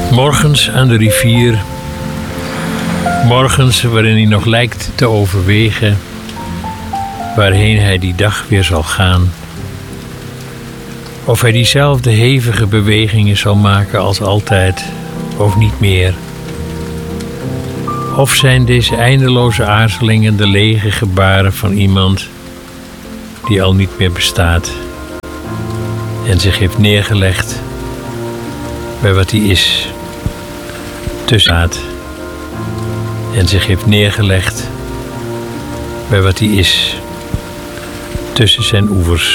Morgens aan de rivier. Morgens waarin hij nog lijkt te overwegen waarheen hij die dag weer zal gaan. Of hij diezelfde hevige bewegingen zal maken als altijd, of niet meer. Of zijn deze eindeloze aarzelingen de lege gebaren van iemand die al niet meer bestaat en zich heeft neergelegd bij wat hij is, tussenaat en zich heeft neergelegd bij wat hij is, tussen zijn oevers.